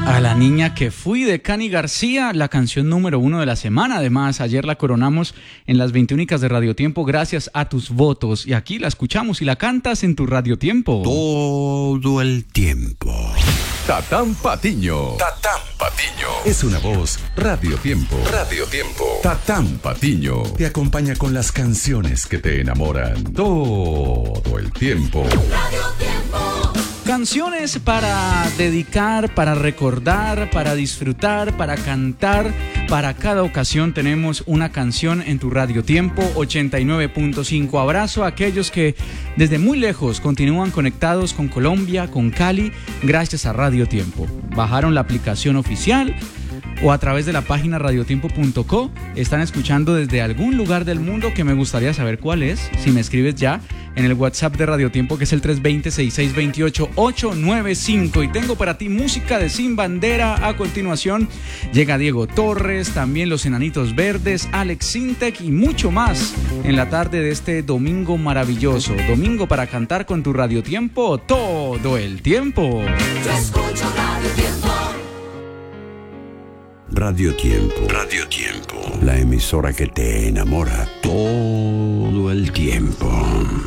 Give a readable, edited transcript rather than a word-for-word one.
A la niña que fui de Cani García, la canción número 1 de la semana. Además, ayer la coronamos en las 21 de Radio Tiempo gracias a tus votos. Y aquí la escuchamos y la cantas en tu Radio Tiempo. Todo el tiempo. Tatán Patiño. Tatán Patiño. Es una voz Radio Tiempo. Radio Tiempo. Tatán Patiño. Te acompaña con las canciones que te enamoran todo el tiempo. Radio Tiempo. Canciones para dedicar, para recordar, para disfrutar, para cantar. Para cada ocasión tenemos una canción en tu Radio Tiempo 89.5. Abrazo a aquellos que desde muy lejos continúan conectados con Colombia, con Cali, gracias a Radio Tiempo. Bajaron la aplicación oficial o a través de la página radiotiempo.co. Están escuchando desde algún lugar del mundo que me gustaría saber cuál es. Si me escribes ya en el WhatsApp de Radio Tiempo, que es el 320-6628-895. Y tengo para ti música de Sin Bandera. A continuación llega Diego Torres, también Los Enanitos Verdes, Alex Sintek y mucho más en la tarde de este domingo maravilloso. Domingo para cantar con tu Radio Tiempo todo el tiempo. Yo escucho Radio Tiempo. Radio Tiempo. Radio Tiempo. La emisora que te enamora todo el tiempo.